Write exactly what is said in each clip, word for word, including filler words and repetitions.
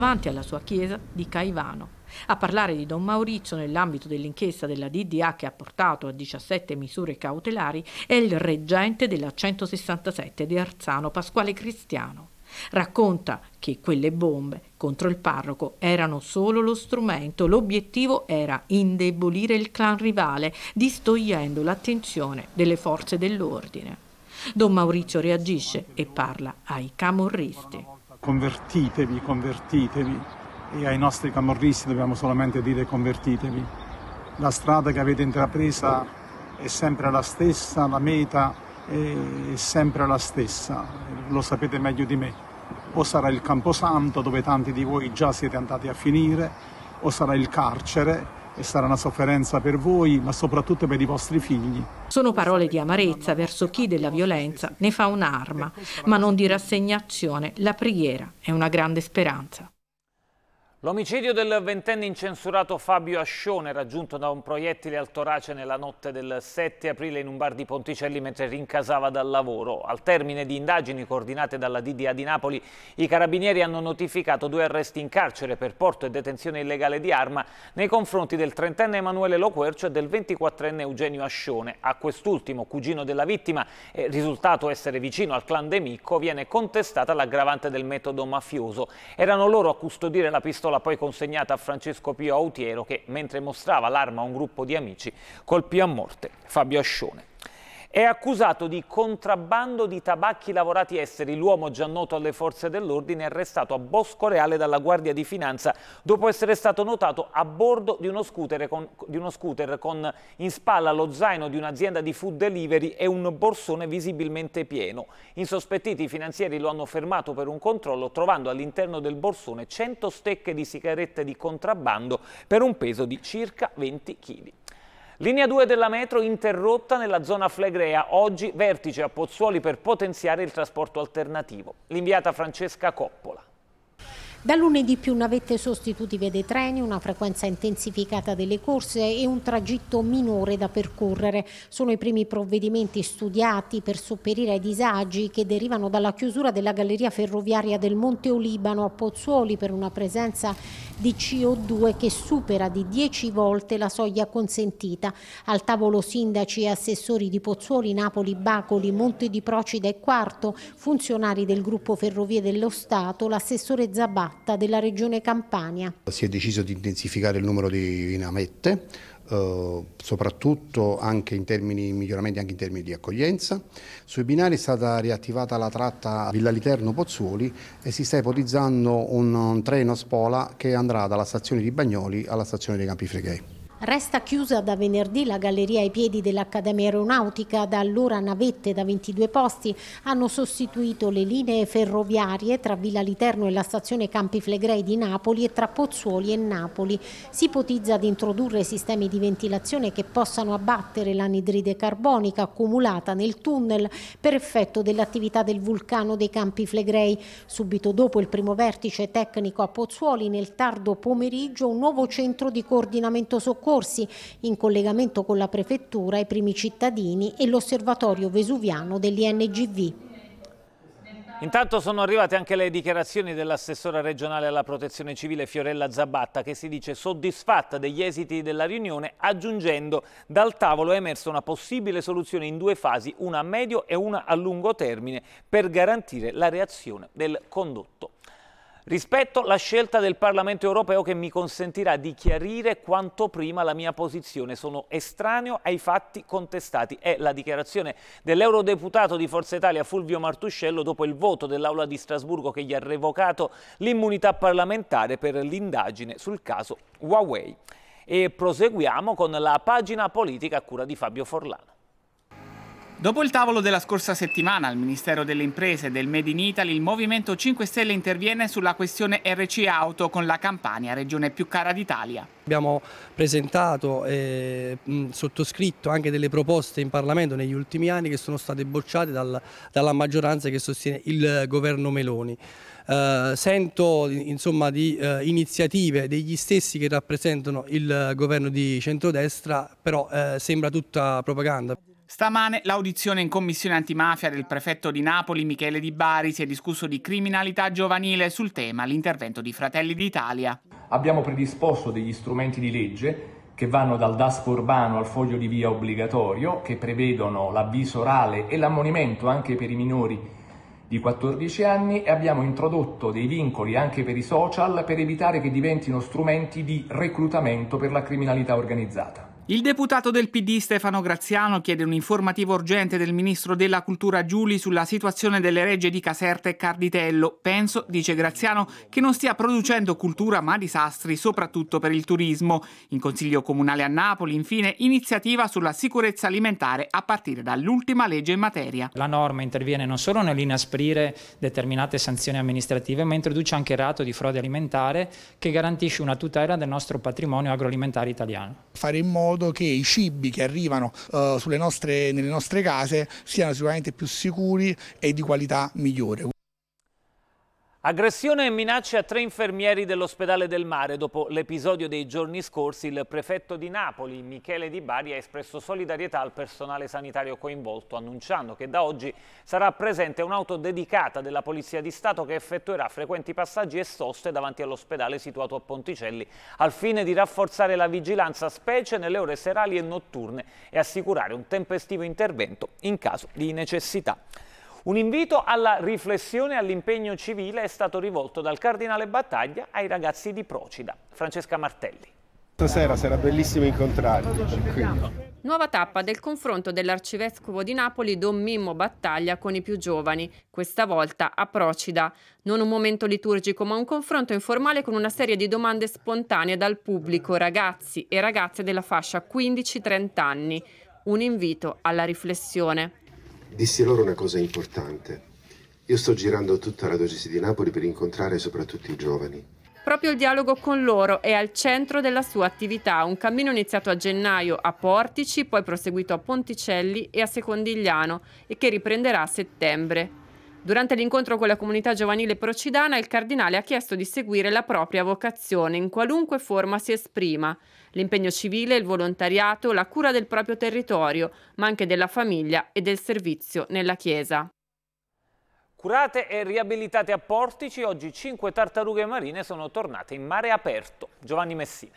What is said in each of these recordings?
davanti alla sua chiesa di Caivano. A parlare di Don Maurizio nell'ambito dell'inchiesta della D D A che ha portato a diciassette misure cautelari è il reggente della centosessantasette di Arzano, Pasquale Cristiano. Racconta che quelle bombe contro il parroco erano solo lo strumento, l'obiettivo era indebolire il clan rivale, distogliendo l'attenzione delle forze dell'ordine. Don Maurizio reagisce e parla ai camorristi. Convertitevi, convertitevi. E ai nostri camorristi dobbiamo solamente dire convertitevi. La strada che avete intrapresa è sempre la stessa, la meta è sempre la stessa, lo sapete meglio di me. O sarà il Camposanto, dove tanti di voi già siete andati a finire, o sarà il carcere, e sarà una sofferenza per voi, ma soprattutto per i vostri figli. Sono parole di amarezza verso chi della violenza ne fa un'arma, ma non di rassegnazione. La preghiera è una grande speranza. L'omicidio del ventenne incensurato Fabio Ascione, raggiunto da un proiettile al torace nella notte del sette aprile in un bar di Ponticelli mentre rincasava dal lavoro. Al termine di indagini coordinate dalla D D A di Napoli, i carabinieri hanno notificato due arresti in carcere per porto e detenzione illegale di arma nei confronti del trentenne Emanuele Loquercio e del ventiquattrenne Eugenio Ascione. A quest'ultimo, cugino della vittima e risultato essere vicino al clan De Micco, viene contestata l'aggravante del metodo mafioso. Erano loro a custodire la pistola poi consegnata a Francesco Pio Autiero che, mentre mostrava l'arma a un gruppo di amici, colpì a morte Fabio Ascione. È accusato di contrabbando di tabacchi lavorati esteri. L'uomo, già noto alle forze dell'ordine, è arrestato a Bosco Reale dalla Guardia di Finanza dopo essere stato notato a bordo di uno scooter con, di uno scooter con in spalla lo zaino di un'azienda di food delivery e un borsone visibilmente pieno. Insospettiti, i finanzieri lo hanno fermato per un controllo, trovando all'interno del borsone cento stecche di sigarette di contrabbando per un peso di circa venti chili. Linea due della metro interrotta nella zona Flegrea, oggi vertice a Pozzuoli per potenziare il trasporto alternativo. L'inviata Francesca Coppola. Da lunedì più navette sostitutive dei treni, una frequenza intensificata delle corse e un tragitto minore da percorrere. Sono i primi provvedimenti studiati per sopperire ai disagi che derivano dalla chiusura della galleria ferroviaria del Monte Olibano a Pozzuoli per una presenza di C O due che supera di dieci volte la soglia consentita. Al tavolo sindaci e assessori di Pozzuoli, Napoli, Bacoli, Monte di Procida e Quarto, funzionari del gruppo Ferrovie dello Stato, l'assessore Zabatta della Regione Campania. Si è deciso di intensificare il numero di navette, eh, soprattutto anche in termini miglioramenti anche in termini di accoglienza. Sui binari è stata riattivata la tratta Villa Literno-Pozzuoli e si sta ipotizzando un, un treno spola che andrà dalla stazione di Bagnoli alla stazione dei Campi Flegrei. Resta chiusa da venerdì la galleria ai piedi dell'Accademia Aeronautica. Da allora navette da ventidue posti hanno sostituito le linee ferroviarie tra Villa Literno e la stazione Campi Flegrei di Napoli e tra Pozzuoli e Napoli. Si ipotizza di introdurre sistemi di ventilazione che possano abbattere l'anidride carbonica accumulata nel tunnel per effetto dell'attività del vulcano dei Campi Flegrei. Subito dopo il primo vertice tecnico a Pozzuoli, nel tardo pomeriggio, un nuovo centro di coordinamento soccorso in collegamento con la prefettura, i primi cittadini e l'osservatorio vesuviano dell'I N G V. Intanto sono arrivate anche le dichiarazioni dell'assessora regionale alla protezione civile Fiorella Zabatta, che si dice soddisfatta degli esiti della riunione, aggiungendo: dal tavolo è emersa una possibile soluzione in due fasi, una a medio e una a lungo termine, per garantire la reazione del condotto. Rispetto la scelta del Parlamento europeo che mi consentirà di chiarire quanto prima la mia posizione. Sono estraneo ai fatti contestati. È la dichiarazione dell'eurodeputato di Forza Italia Fulvio Martuscello dopo il voto dell'Aula di Strasburgo che gli ha revocato l'immunità parlamentare per l'indagine sul caso Huawei. E proseguiamo con la pagina politica a cura di Fabio Forlano. Dopo il tavolo della scorsa settimana al Ministero delle Imprese e del Made in Italy, il Movimento cinque Stelle interviene sulla questione R C Auto con la Campania, regione più cara d'Italia. Abbiamo presentato e sottoscritto anche delle proposte in Parlamento negli ultimi anni che sono state bocciate dal, dalla maggioranza che sostiene il governo Meloni. Uh, sento insomma di uh, iniziative degli stessi che rappresentano il governo di centrodestra, però uh, sembra tutta propaganda. Stamane l'audizione in commissione antimafia del prefetto di Napoli Michele Di Bari. Si è discusso di criminalità giovanile. Sul tema l'intervento di Fratelli d'Italia. Abbiamo predisposto degli strumenti di legge che vanno dal daspo urbano al foglio di via obbligatorio, che prevedono l'avviso orale e l'ammonimento anche per i minori di quattordici anni, e abbiamo introdotto dei vincoli anche per i social per evitare che diventino strumenti di reclutamento per la criminalità organizzata. Il deputato del P D Stefano Graziano chiede un'informativa urgente del ministro della Cultura Giuli sulla situazione delle regge di Caserta e Carditello. Penso, dice Graziano, che non stia producendo cultura ma disastri, soprattutto per il turismo. In Consiglio Comunale a Napoli, infine, iniziativa sulla sicurezza alimentare a partire dall'ultima legge in materia. La norma interviene non solo nell'inasprire determinate sanzioni amministrative, ma introduce anche il reato di frode alimentare che garantisce una tutela del nostro patrimonio agroalimentare italiano. Fare in modo che i cibi che arrivano uh, sulle nostre, nelle nostre case siano sicuramente più sicuri e di qualità migliore. Aggressione e minacce a tre infermieri dell'ospedale del Mare. Dopo l'episodio dei giorni scorsi, il prefetto di Napoli, Michele Di Bari, ha espresso solidarietà al personale sanitario coinvolto, annunciando che da oggi sarà presente un'auto dedicata della Polizia di Stato che effettuerà frequenti passaggi e soste davanti all'ospedale situato a Ponticelli, al fine di rafforzare la vigilanza, specie nelle ore serali e notturne, e assicurare un tempestivo intervento in caso di necessità. Un invito alla riflessione e all'impegno civile è stato rivolto dal cardinale Battaglia ai ragazzi di Procida. Francesca Martelli. Stasera sarà bellissimo incontrarli. Nuova tappa del confronto dell'arcivescovo di Napoli Don Mimmo Battaglia con i più giovani, questa volta a Procida. Non un momento liturgico, ma un confronto informale con una serie di domande spontanee dal pubblico, ragazzi e ragazze della fascia quindici trenta anni. Un invito alla riflessione. Dissi loro una cosa importante. Io sto girando tutta la diocesi di Napoli per incontrare soprattutto i giovani. Proprio il dialogo con loro è al centro della sua attività, un cammino iniziato a gennaio a Portici, poi proseguito a Ponticelli e a Secondigliano e che riprenderà a settembre. Durante l'incontro con la comunità giovanile procidana, il cardinale ha chiesto di seguire la propria vocazione, in qualunque forma si esprima. L'impegno civile, il volontariato, la cura del proprio territorio, ma anche della famiglia e del servizio nella Chiesa. Curate e riabilitate a Portici, oggi cinque tartarughe marine sono tornate in mare aperto. Giovanni Messina.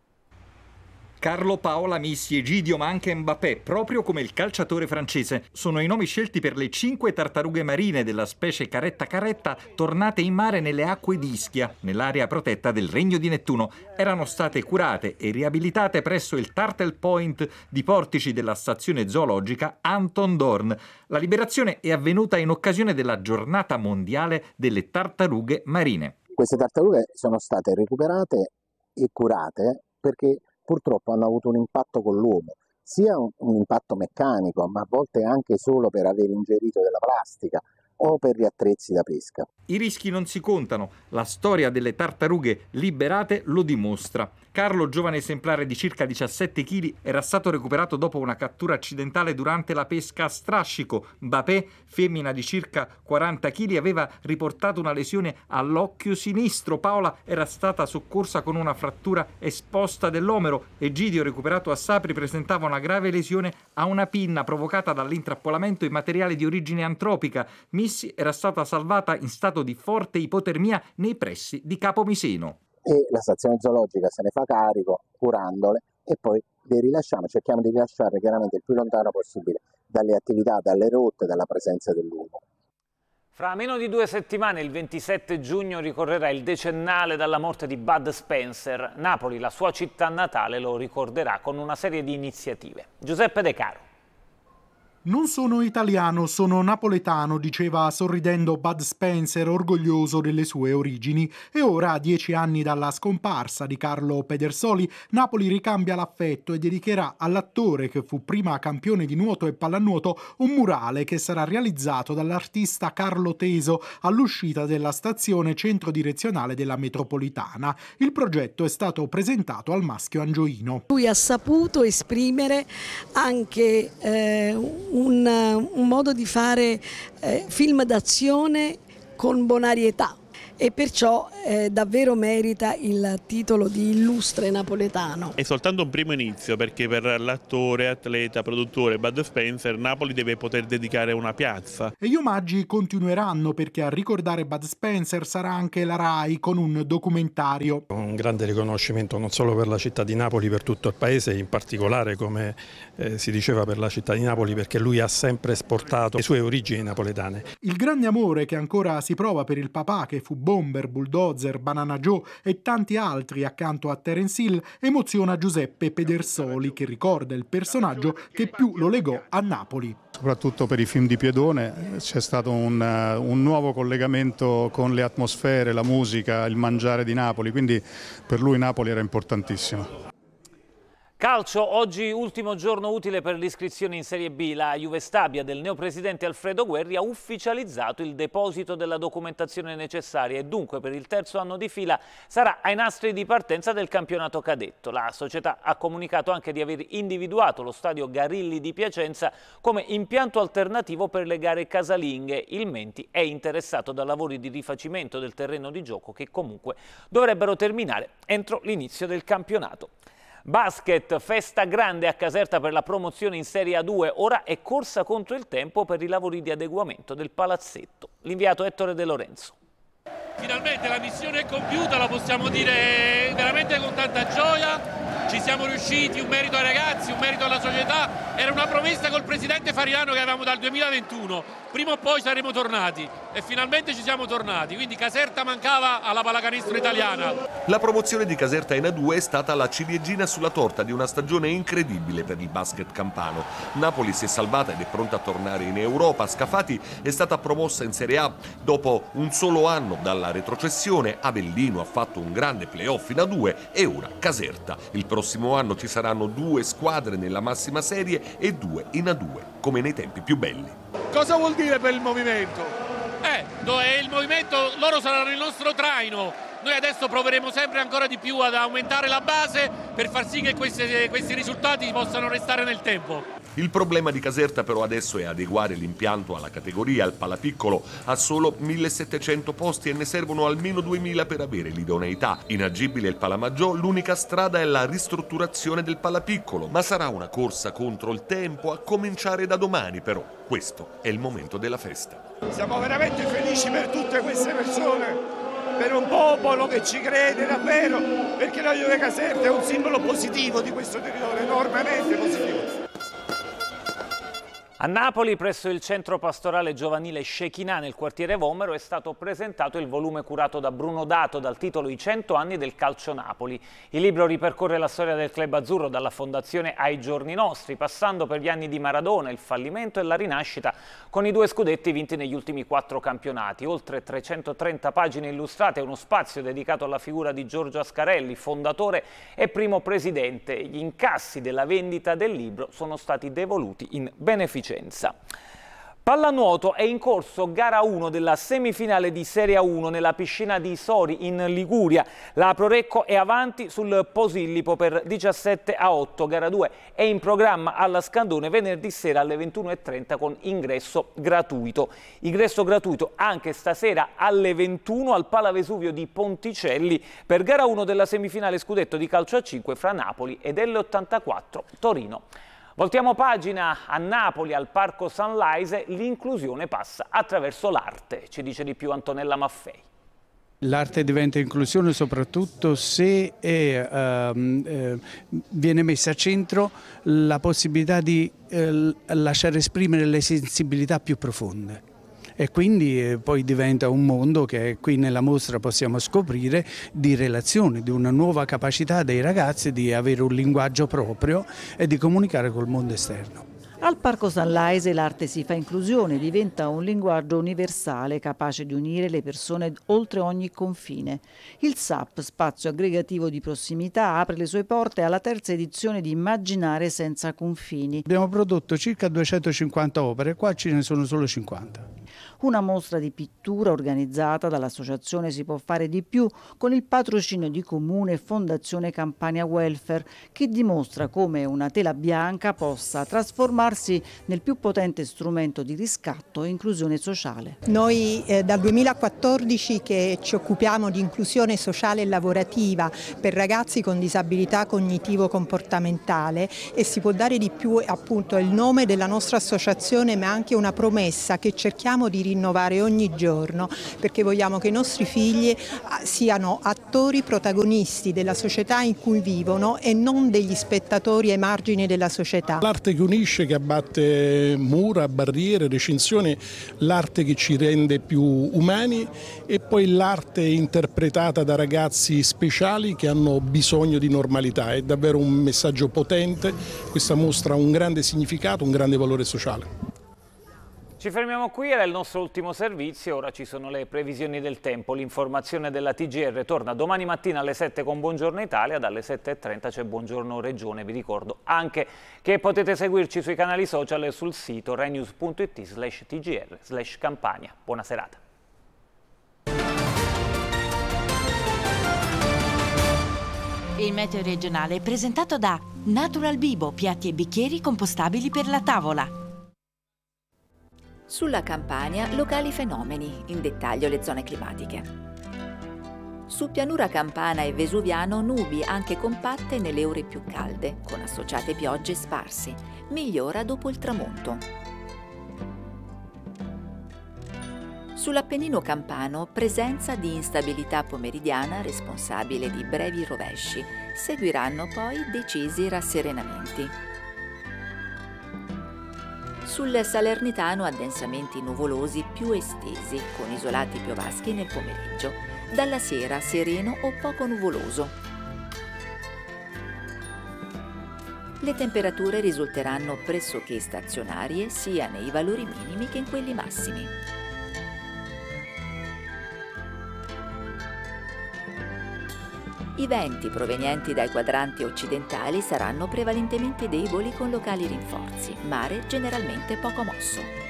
Carlo, Paola, Missi, Egidio ma anche Mbappé, proprio come il calciatore francese. Sono i nomi scelti per le cinque tartarughe marine della specie Caretta caretta tornate in mare nelle acque di Ischia, nell'area protetta del Regno di Nettuno. Erano state curate e riabilitate presso il Turtle Point di Portici della stazione zoologica Anton Dorn. La liberazione è avvenuta in occasione della giornata mondiale delle tartarughe marine. Queste tartarughe sono state recuperate e curate perché purtroppo hanno avuto un impatto con l'uomo, sia un, un impatto meccanico, ma a volte anche solo per aver ingerito della plastica o per gli attrezzi da pesca. I rischi non si contano, la storia delle tartarughe liberate lo dimostra. Carlo, giovane esemplare di circa diciassette chili, era stato recuperato dopo una cattura accidentale durante la pesca a strascico. Mbappé, femmina di circa quaranta chili, aveva riportato una lesione all'occhio sinistro. Paola era stata soccorsa con una frattura esposta dell'omero. Egidio, recuperato a Sapri, presentava una grave lesione a una pinna provocata dall'intrappolamento in materiale di origine antropica. Missy era stata salvata in stato di forte ipotermia nei pressi di Capomiseno. E la stazione zoologica se ne fa carico curandole e poi le rilasciamo, cerchiamo di rilasciare chiaramente il più lontano possibile dalle attività, dalle rotte, dalla presenza dell'uomo. Fra meno di due settimane, il ventisette giugno, ricorrerà il decennale dalla morte di Bud Spencer. Napoli, la sua città natale, lo ricorderà con una serie di iniziative. Giuseppe De Caro. Non sono italiano, sono napoletano, diceva sorridendo Bud Spencer, orgoglioso delle sue origini. E ora, a dieci anni dalla scomparsa di Carlo Pedersoli, Napoli ricambia l'affetto e dedicherà all'attore, che fu prima campione di nuoto e pallanuoto, un murale che sarà realizzato dall'artista Carlo Teso all'uscita della stazione centro direzionale della metropolitana. Il progetto è stato presentato al Maschio Angioino. Lui ha saputo esprimere anche eh, Un, un modo di fare eh, film d'azione con bonarietà e perciò eh, davvero merita il titolo di illustre napoletano. È soltanto un primo inizio, perché per l'attore, atleta, produttore Bud Spencer Napoli deve poter dedicare una piazza. E gli omaggi continueranno, perché a ricordare Bud Spencer sarà anche la RAI con un documentario. Un grande riconoscimento non solo per la città di Napoli, per tutto il paese, in particolare, come eh, si diceva, per la città di Napoli, perché lui ha sempre esportato le sue origini napoletane. Il grande amore che ancora si prova per il papà, che fu bomber, bulldozer, Banana Joe e tanti altri accanto a Terence Hill, emoziona Giuseppe Pedersoli, che ricorda il personaggio che più lo legò a Napoli. Soprattutto per i film di Piedone c'è stato un, un nuovo collegamento con le atmosfere, la musica, il mangiare di Napoli, quindi per lui Napoli era importantissimo. Calcio, oggi ultimo giorno utile per l'iscrizione in Serie B. La Juve Stabia del neopresidente Alfredo Guerri ha ufficializzato il deposito della documentazione necessaria e dunque per il terzo anno di fila sarà ai nastri di partenza del campionato cadetto. La società ha comunicato anche di aver individuato lo stadio Garilli di Piacenza come impianto alternativo per le gare casalinghe. Il Menti è interessato da lavori di rifacimento del terreno di gioco che comunque dovrebbero terminare entro l'inizio del campionato. Basket, festa grande a Caserta per la promozione in Serie A due, ora è corsa contro il tempo per i lavori di adeguamento del palazzetto. L'inviato Ettore De Lorenzo. Finalmente la missione è compiuta, la possiamo dire veramente con tanta gioia. Ci siamo riusciti, un merito ai ragazzi, un merito alla società. Era una promessa col presidente Farinano che avevamo dal duemilaventuno. Prima o poi saremo tornati e finalmente ci siamo tornati. Quindi Caserta mancava alla pallacanestro italiana. La promozione di Caserta in A due è stata la ciliegina sulla torta di una stagione incredibile per il basket campano. Napoli si è salvata ed è pronta a tornare in Europa. Scafati è stata promossa in Serie A dopo un solo anno dalla retrocessione. Avellino ha fatto un grande playoff in A due e ora Caserta. Il prossimo anno ci saranno due squadre nella massima serie e due in A due, come nei tempi più belli. Cosa vuol dire per il movimento? Eh, dove il movimento, loro saranno il nostro traino. Noi adesso proveremo sempre ancora di più ad aumentare la base per far sì che questi, questi risultati possano restare nel tempo. Il problema di Caserta però adesso è adeguare l'impianto alla categoria. Il Palapiccolo ha solo millesettecento posti e ne servono almeno duemila per avere l'idoneità. Inagibile il Palamaggiò, l'unica strada è la ristrutturazione del Palapiccolo, ma sarà una corsa contro il tempo a cominciare da domani però. Questo è il momento della festa. Siamo veramente felici per tutte queste persone, per un popolo che ci crede davvero, perché la Juve Caserta è un simbolo positivo di questo territorio, enormemente positivo. A Napoli, presso il centro pastorale giovanile Shekinah nel quartiere Vomero, è stato presentato il volume curato da Bruno Dato dal titolo I cento anni del calcio Napoli. Il libro ripercorre la storia del club azzurro dalla fondazione ai giorni nostri, passando per gli anni di Maradona, il fallimento e la rinascita, con i due scudetti vinti negli ultimi quattro campionati. Oltre trecentotrenta pagine illustrate e uno spazio dedicato alla figura di Giorgio Ascarelli, fondatore e primo presidente. Gli incassi della vendita del libro sono stati devoluti in beneficenza. Pallanuoto, è in corso gara uno della semifinale di Serie A uno nella piscina di Sori in Liguria. La Prorecco è avanti sul Posillipo per diciassette a otto. Gara due è in programma alla Scandone venerdì sera alle ventuno e trenta con ingresso gratuito. Ingresso gratuito anche stasera alle ventuno al Pala Vesuvio di Ponticelli per gara uno della semifinale scudetto di calcio a cinque fra Napoli ed L ottantaquattro Torino. Voltiamo pagina a Napoli, al Parco San Laise, l'inclusione passa attraverso l'arte, ci dice di più Antonella Maffei. L'arte diventa inclusione soprattutto se è, ehm, eh, viene messa a centro la possibilità di eh, lasciare esprimere le sensibilità più profonde. E quindi eh, poi diventa un mondo che qui nella mostra possiamo scoprire di relazione, di una nuova capacità dei ragazzi di avere un linguaggio proprio e di comunicare col mondo esterno. Al Parco San Laise l'arte si fa inclusione, diventa un linguaggio universale capace di unire le persone oltre ogni confine. Il S A P, spazio aggregativo di prossimità, apre le sue porte alla terza edizione di Immaginare senza confini. Abbiamo prodotto circa duecentocinquanta opere, qua ce ne sono solo cinquanta. una mostra di pittura organizzata dall'associazione Si può fare di più con il patrocinio di Comune e Fondazione Campania Welfare, che dimostra come una tela bianca possa trasformarsi nel più potente strumento di riscatto e inclusione sociale. Noi eh, dal duemilaquattordici che ci occupiamo di inclusione sociale e lavorativa per ragazzi con disabilità cognitivo-comportamentale, e si può dare di più appunto il nome della nostra associazione, ma anche una promessa che cerchiamo di rinnovare ogni giorno, perché vogliamo che i nostri figli siano attori protagonisti della società in cui vivono e non degli spettatori ai margini della società. L'arte che unisce, che abbatte mura, barriere, recinzioni, l'arte che ci rende più umani, e poi l'arte interpretata da ragazzi speciali che hanno bisogno di normalità. È davvero un messaggio potente, questa mostra ha un grande significato, un grande valore sociale. Ci fermiamo qui, era il nostro ultimo servizio, ora ci sono le previsioni del tempo. L'informazione della T G R torna domani mattina alle sette con Buongiorno Italia, dalle sette e trenta c'è Buongiorno Regione. Vi ricordo anche che potete seguirci sui canali social e sul sito rainews punto it slash tgr slash campania. Buona serata. Il meteo regionale è presentato da Natural Bibo, piatti e bicchieri compostabili per la tavola. Sulla Campania, locali fenomeni, in dettaglio le zone climatiche. Su pianura campana e vesuviano, nubi anche compatte nelle ore più calde, con associate piogge sparse. Migliora dopo il tramonto. Sull'Appennino campano, presenza di instabilità pomeridiana responsabile di brevi rovesci. Seguiranno poi decisi rasserenamenti. Sul Salernitano addensamenti nuvolosi più estesi, con isolati piovaschi nel pomeriggio. Dalla sera sereno o poco nuvoloso. Le temperature risulteranno pressoché stazionarie sia nei valori minimi che in quelli massimi. I venti provenienti dai quadranti occidentali saranno prevalentemente deboli con locali rinforzi, mare generalmente poco mosso.